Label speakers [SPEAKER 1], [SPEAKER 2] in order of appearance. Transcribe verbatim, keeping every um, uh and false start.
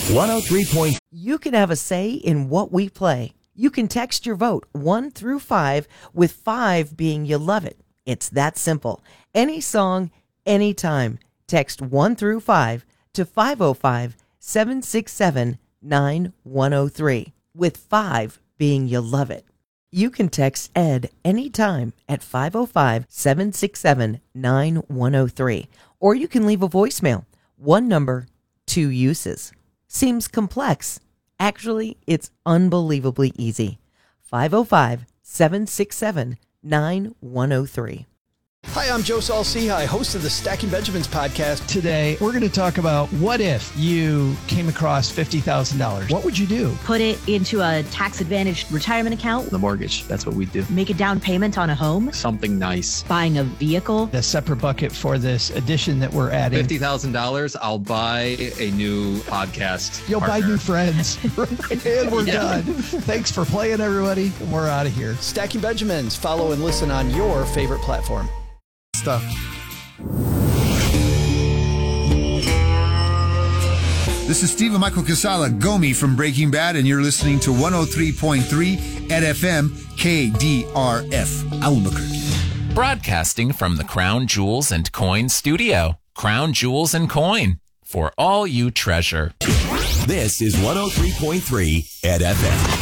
[SPEAKER 1] one oh three point
[SPEAKER 2] You can have a say in what we play. You can text your vote one through five, with five being you love it. It's that simple. Any song, anytime. Text one through five to five oh five, seven six seven, nine one oh three, with five being you love it. You can text Ed anytime at five oh five, seven six seven, nine one oh three, or you can leave a voicemail. One number, two uses. Seems complex? Actually, it's unbelievably easy. five oh five, seven six seven, nine one oh three.
[SPEAKER 3] Hi, I'm Joe Saul-Sehy, host of the Stacking Benjamins podcast.
[SPEAKER 4] Today, we're going to talk about what if you came across fifty thousand dollars. What would you do?
[SPEAKER 5] Put it into a tax-advantaged retirement account.
[SPEAKER 6] The mortgage, that's what we do.
[SPEAKER 5] Make a down payment on a home.
[SPEAKER 6] Something nice.
[SPEAKER 5] Buying a vehicle.
[SPEAKER 4] A separate bucket for this addition that we're adding.
[SPEAKER 6] fifty thousand dollars, I'll buy a new podcast
[SPEAKER 4] You'll
[SPEAKER 6] partner.
[SPEAKER 4] buy new friends. And we're
[SPEAKER 6] Yeah.
[SPEAKER 4] done. Thanks for playing, everybody. We're out of here.
[SPEAKER 3] Stacking Benjamins. Follow and listen on your favorite platform.
[SPEAKER 7] Stuff. This is Stephen Michael Casala, Gomi from Breaking Bad, and you're listening to one oh three point three at F M K D R F, Albuquerque.
[SPEAKER 8] Broadcasting from the Crown Jewels and Coin studio. Crown Jewels and Coin, for all you treasure.
[SPEAKER 1] This is one oh three point three at F M.